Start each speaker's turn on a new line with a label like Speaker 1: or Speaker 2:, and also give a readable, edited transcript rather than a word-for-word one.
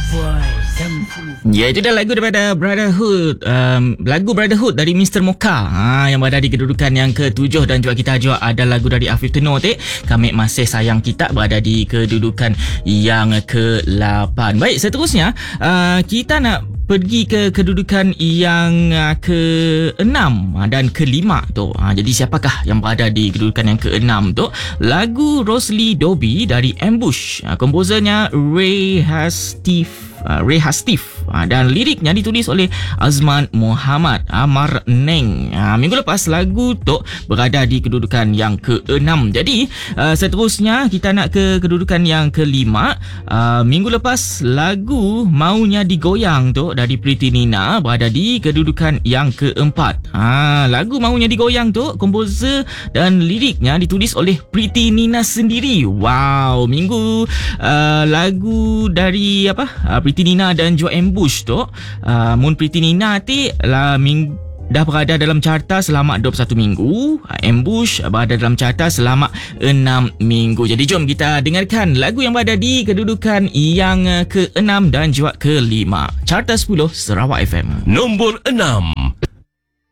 Speaker 1: Ya, itu dah lagu daripada Brotherhood. Lagu Brotherhood dari Mr. Mocha, yang berada di kedudukan yang ke-7. Dan juga kita juga ada lagu dari Afif Tenotik, Kami Masih Sayang Kita, berada di kedudukan yang ke-8. Baik, seterusnya kita nak pergi ke kedudukan yang ke-6 dan ke-5 tu. Jadi siapakah yang berada di kedudukan yang ke-6 tu? Lagu Rosli Dobi dari Ambush. Komposernya Ray Hastif, dan liriknya ditulis oleh Azman Muhammad Amar Neng. Minggu lepas lagu tu berada di kedudukan yang ke-6. Jadi seterusnya kita nak ke kedudukan yang ke-5. Minggu lepas lagu Maunya Digoyang tu dari Priti Nina berada di kedudukan yang ke-4. Lagu Maunya Digoyang tu komposer dan liriknya ditulis oleh Priti Nina sendiri. Wow, minggu lagu dari Priti Nina dan juga Ambush tu, Mun Priti Nina dah berada dalam carta selama 21 minggu. Ambush berada dalam carta selama 6 minggu. Jadi jom kita dengarkan lagu yang berada di kedudukan yang ke-6 dan juga ke-5. Carta 10 Sarawak FM.
Speaker 2: Nombor 6.